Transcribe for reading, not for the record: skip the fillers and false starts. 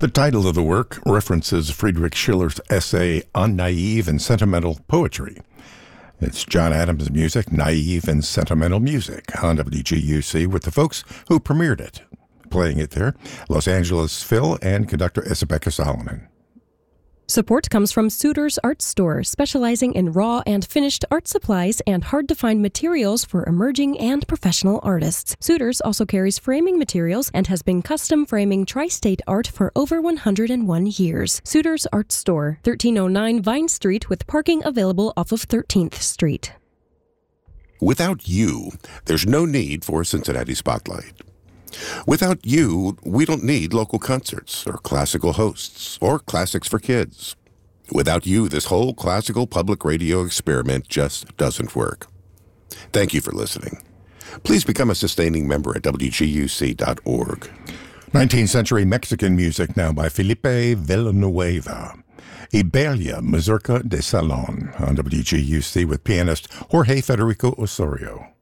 The title of the work references Friedrich Schiller's essay on naive and sentimental poetry. It's John Adams' music, Naive and Sentimental Music, on WGUC with the folks who premiered it. Playing it there, Los Angeles Phil and conductor Isabella Solomon. Support comes from Suter's Art Store, specializing in raw and finished art supplies and hard-to-find materials for emerging and professional artists. Suter's also carries framing materials and has been custom framing tri-state art for over 101 years. Suter's Art Store, 1309 Vine Street, with parking available off of 13th Street. Without you, there's no need for Cincinnati Spotlight. Without you, we don't need local concerts or classical hosts or classics for kids. Without you, this whole classical public radio experiment just doesn't work. Thank you for listening. Please become a sustaining member at WGUC.org. 19th century Mexican music now by Felipe Villanueva. Iberia Mazurka de Salon on WGUC with pianist Jorge Federico Osorio.